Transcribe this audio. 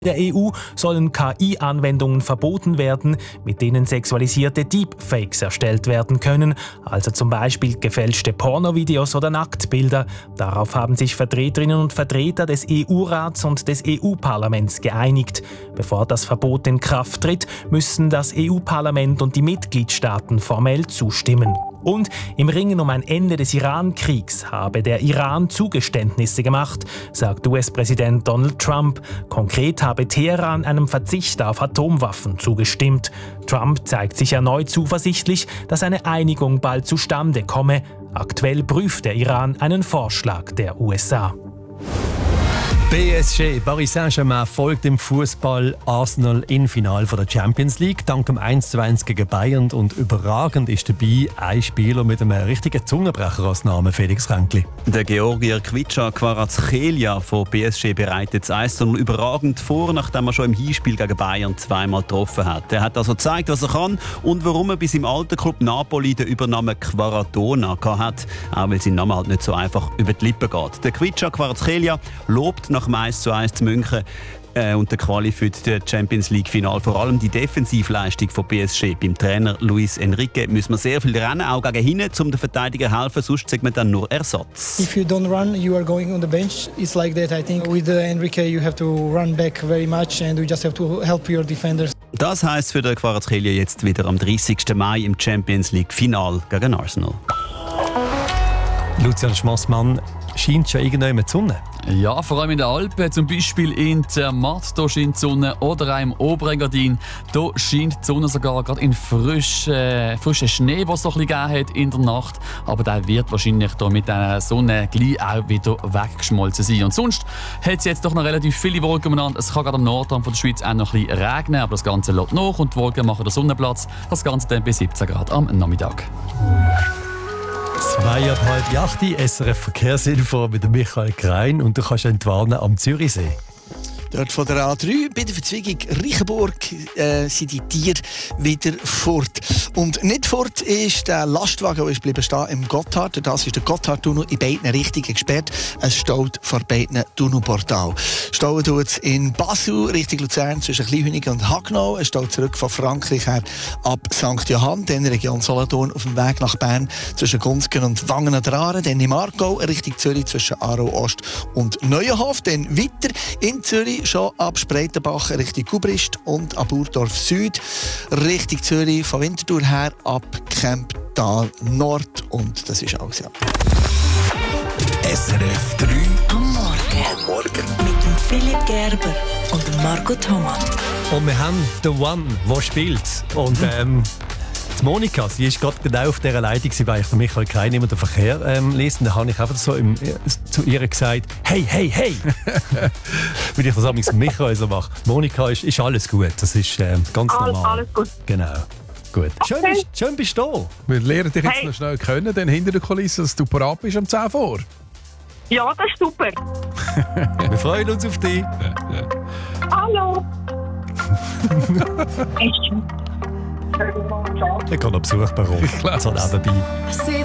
In der EU sollen KI-Anwendungen verboten werden, mit denen sexualisierte Deepfakes erstellt werden können, also zum Beispiel gefälschte Pornovideos oder Nacktbilder. Darauf haben sich Vertreterinnen und Vertreter des EU-Rats und des EU-Parlaments geeinigt. Bevor das Verbot in Kraft tritt, müssen das EU-Parlament und die Mitgliedstaaten formell zustimmen. Und im Ringen um ein Ende des Iran-Kriegs habe der Iran Zugeständnisse gemacht, sagt US-Präsident Donald Trump. Konkret habe Teheran einem Verzicht auf Atomwaffen zugestimmt. Trump zeigt sich erneut zuversichtlich, dass eine Einigung bald zustande komme. Aktuell prüft der Iran einen Vorschlag der USA. PSG, Paris Saint-Germain folgt im Fußball Arsenal im Finale der Champions League. Dank dem 1:1 gegen Bayern und überragend ist dabei ein Spieler mit einem richtigen Zungenbrecher als Name, Felix Ränkli. Der Georgier Kvicha Kvaratskhelia von PSG bereitet das 1:0 überragend vor, nachdem er schon im Hinspiel gegen Bayern zweimal getroffen hat. Er hat also gezeigt, was er kann und warum er bis im alten Club Napoli den Übernamen Kvaratona hat, auch weil sein Name halt nicht so einfach über die Lippen geht. Der Kvicha Kvaratskhelia lobt nach dem 1:1 zu München und der Quali für das Champions League Final vor allem die Defensivleistung von PSG. Beim Trainer Luis Enrique müssen wir sehr viel rennen, auch gegen hinten, um den Verteidiger zu helfen, sonst sagt man dann nur Ersatz. If you don't run, you are going on the bench. It's like that, I think. With Enrique, you have to run back very much and we just have to help your defenders. Das heisst für den Kvaratskhelia jetzt wieder am 30. Mai im Champions League Final gegen Arsenal. Lucian Schmassmann, scheint schon irgendjemand die Sonne? Ja, vor allem in den Alpen, zum Beispiel in Zermatt, da scheint die Sonne, oder auch im Oberengadin, da scheint die Sonne sogar gerade in frischen Schnee, den es so ein bisschen gegeben hat in der Nacht. Aber der wird wahrscheinlich da mit der Sonne gleich auch wieder weggeschmolzen sein. Und sonst hat es jetzt doch noch relativ viele Wolken umeinander. Es kann gerade am Nordrand von der Schweiz auch noch ein bisschen regnen, aber das Ganze lässt nach und die Wolken machen den Sonnenplatz. Das Ganze dann bis 17 Grad am Nachmittag. 7:30 SRF Verkehrsinfo mit Michael Krein und du kannst entwarnen am Zürichsee. Dort von der A3 bei der Verzweigung Reichenburg sind die Tiere wieder fort. Und nicht fort ist der Lastwagen, der ist bleiben stehen im Gotthard. Das ist der Gotthardtunnel in beiden Richtungen gesperrt. Es staut vor beiden Tunnelportalen. Stauen tut es in Basel Richtung Luzern zwischen Kleinhünigen und Hagnau. Es staut zurück von Frankreich her ab St. Johann, dann Region Solothurn auf dem Weg nach Bern zwischen Gunzgen und Wangen an der Aare, dann im Aargau Richtung Zürich zwischen Aarau Ost und Neuenhof, dann weiter in Zürich schon ab Spreitenbach Richtung Gubrist und ab Burdorf Süd Richtung Zürich von Winterthur her ab Kemptal Nord und das ist alles. Ja. SRF 3 am Morgen. Mit dem Philipp Gerber und dem Marco Thomas. Und wir haben den One, der spielt. Und die Monika, sie ist gerade genau auf dieser Leitung, weil ich Michael Krein immer den Verkehr liest. Und dann habe ich einfach so zu ihr gesagt, hey! Weil ich das auch mit Michael so mache. Monika, ist alles gut, das ist ganz normal. Alles gut. Genau. Gut. Okay. Schön bist du da. Wir lernen dich jetzt noch schnell kennen, dann hinter der Kulisse, dass du parat bist am 10 vor. Ja, das ist super. Wir freuen uns auf dich. Hallo. Ich kann noch Besuch bekommen. So nebenbei.